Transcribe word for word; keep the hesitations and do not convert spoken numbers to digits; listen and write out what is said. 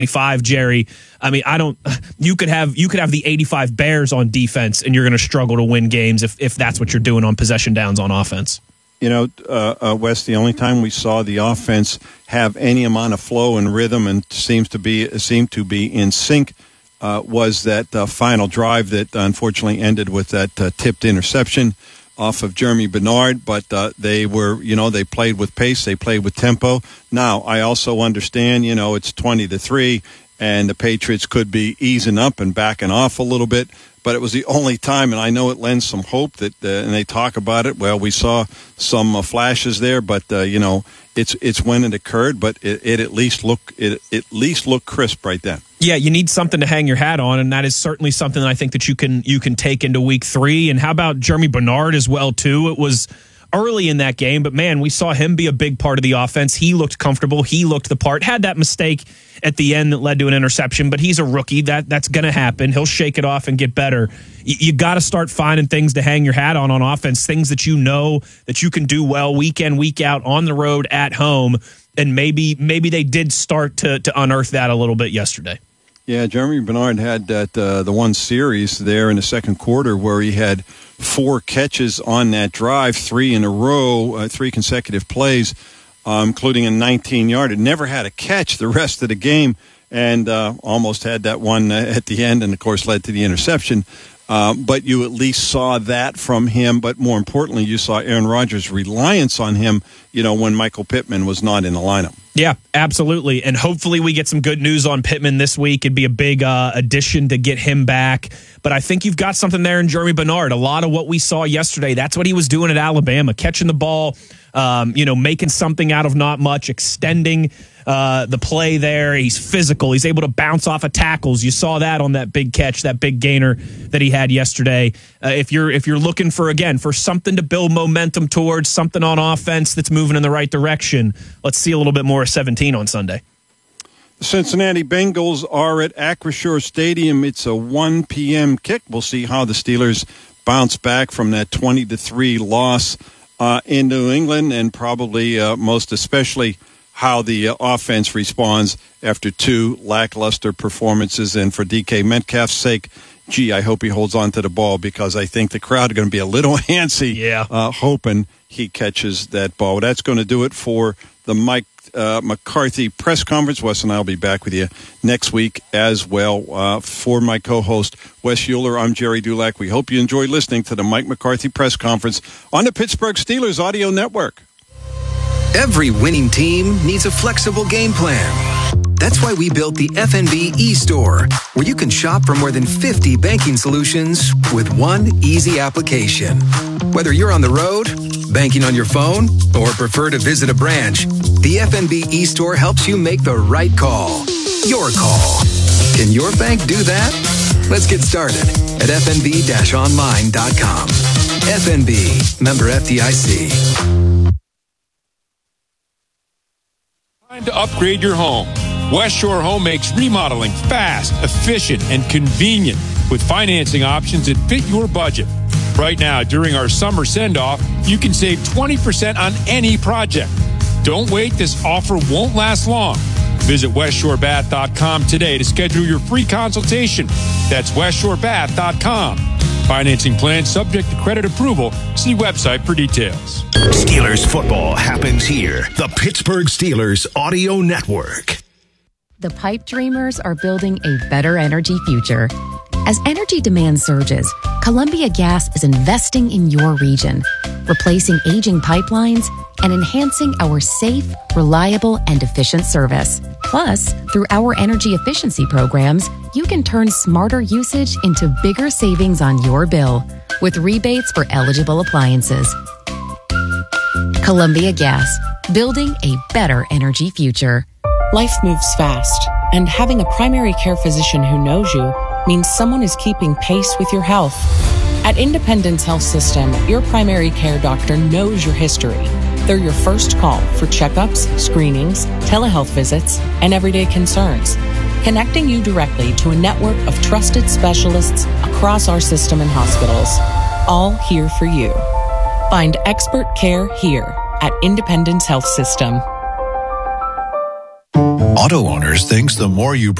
Five, Jerry. I mean, I don't. You could have you could have the eighty-five Bears on defense, and you're going to struggle to win games if if that's what you're doing on possession downs on offense. You know, uh, uh, Wes, the only time we saw the offense have any amount of flow and rhythm and seems to be seemed to be in sync uh, was that uh, final drive that unfortunately ended with that uh, tipped interception off of Jeremy Bernard, but uh, they were, you know, they played with pace, they played with tempo. Now, I also understand, you know, it's twenty to three, and the Patriots could be easing up and backing off a little bit, but it was the only time, and I know it lends some hope that, uh, and they talk about it. Well, we saw some uh, flashes there, but uh, you know, it's it's when it occurred, but it, it at least looked it at least looked crisp right then. Yeah, you need something to hang your hat on, and that is certainly something that I think that you can you can take into week three. And how about Jeremy Bernard as well, too? It was early in that game, but, man, we saw him be a big part of the offense. He looked comfortable. He looked the part. Had that mistake at the end that led to an interception, but he's a rookie. That That's going to happen. He'll shake it off and get better. You, you got to start finding things to hang your hat on on offense, things that you know that you can do well week in, week out, on the road, at home, and maybe maybe they did start to, to unearth that a little bit yesterday. Yeah, Jeremy Bernard had that uh, the one series there in the second quarter where he had four catches on that drive, three in a row, uh, three consecutive plays, uh, including a nineteen-yarder. Never had a catch the rest of the game, and uh, almost had that one at the end, and, of course, led to the interception. Uh, but you at least saw that from him. But more importantly, you saw Aaron Rodgers' reliance on him, you know, when Michael Pittman was not in the lineup. Yeah, absolutely. And hopefully we get some good news on Pittman this week. It'd be a big uh, addition to get him back. But I think you've got something there in Jeremy Bernard. A lot of what we saw yesterday, that's what he was doing at Alabama, catching the ball, um, you know, making something out of not much, extending uh, the play there. He's physical. He's able to bounce off of tackles. You saw that on that big catch, that big gainer that he had yesterday. Uh, if you're if you're looking for, again, for something to build momentum towards, something on offense that's moving in the right direction, let's see a little bit more of seventeen on Sunday. The Cincinnati Bengals are at Acrisure Stadium. It's a one p.m. kick. We'll see how the Steelers bounce back from that twenty to three loss uh, in New England, and probably uh, most especially how the uh, offense responds after two lackluster performances. And for D K Metcalf's sake, gee, I hope he holds on to the ball, because I think the crowd are going to be a little antsy, yeah. uh, hoping he catches that ball. That's going to do it for the Mike uh, McCarthy press conference. Wes and I will be back with you next week as well. Uh, for my co-host, Wes Euler, I'm Jerry Dulac. We hope you enjoy listening to the Mike McCarthy press conference on the Pittsburgh Steelers Audio Network. Every winning team needs a flexible game plan. That's why we built the F N B e-store, where you can shop for more than fifty banking solutions with one easy application. Whether you're on the road, banking on your phone, or prefer to visit a branch, the F N B e-store helps you make the right call. Your call. Can your bank do that? Let's get started at f n b dash online dot com. F N B, member F D I C. Time to upgrade your home. West Shore Home makes remodeling fast, efficient, and convenient with financing options that fit your budget. Right now, during our summer send-off, you can save twenty percent on any project. Don't wait. This offer won't last long. Visit west shore bath dot com today to schedule your free consultation. That's west shore bath dot com. Financing plan subject to credit approval. See website for details. Steelers football happens here. The Pittsburgh Steelers Audio Network. The Pipe Dreamers are building a better energy future. As energy demand surges, Columbia Gas is investing in your region, replacing aging pipelines and enhancing our safe, reliable, and efficient service. Plus, through our energy efficiency programs, you can turn smarter usage into bigger savings on your bill with rebates for eligible appliances. Columbia Gas, building a better energy future. Life moves fast, and having a primary care physician who knows you means someone is keeping pace with your health. At Independence Health System, your primary care doctor knows your history. They're your first call for checkups, screenings, telehealth visits, and everyday concerns, connecting you directly to a network of trusted specialists across our system and hospitals, all here for you. Find expert care here at Independence Health System. Auto Owners thinks the more you